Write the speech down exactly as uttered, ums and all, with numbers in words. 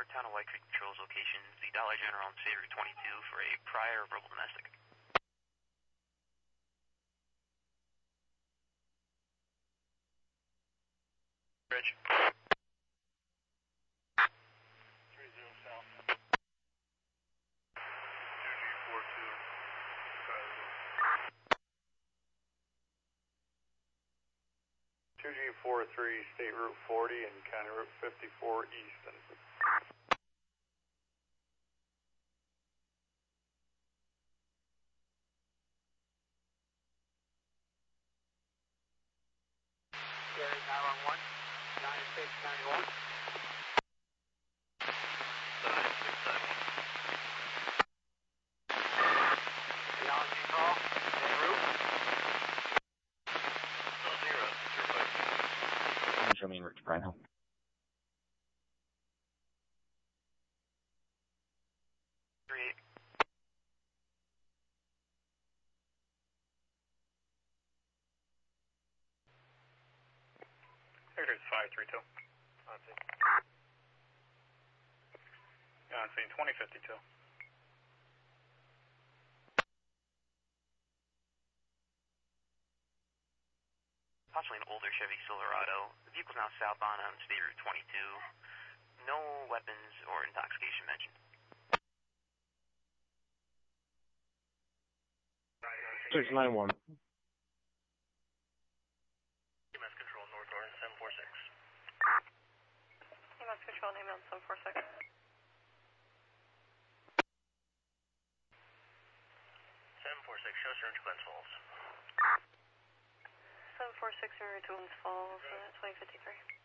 Town of White Creek Patrol's location, the Dollar General on State Route twenty-two for a prior verbal domestic. Bridge. three zero south. two G four two. two G four three, State Route forty and County Route fifty-four Easton. Gary nine one one, nine six nine one. seven six seven. Geology call, en route. Still zero, zero five. Show me en route to Brino. Three eight. Here's five three two. On scene. Yeah, on scene twenty fifty-two. Possibly an older Chevy Silverado. The vehicle's now southbound on State Route twenty-two. No weapons or intoxication mentioned. six nine one. E M S Control, North Orange, seven four six. E M S Control, name on seven four six. seven four six, show surge Glens Falls. seven four six, in route to Glens Falls, uh, twenty fifty-three.